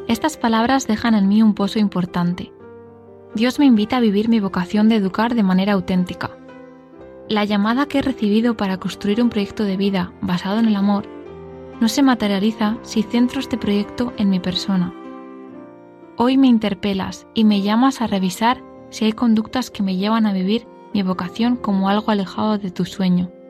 Estas palabras dejan en mí un pozo importante. Dios me invita a vivir mi vocación de educar de manera auténtica. La llamada que he recibido para construir un proyecto de vida basado en el amor no se materializa si centro este proyecto en mi persona. Hoy me interpelas y me llamas a revisar si hay conductas que me llevan a vivir mi vocación como algo alejado de tu sueño,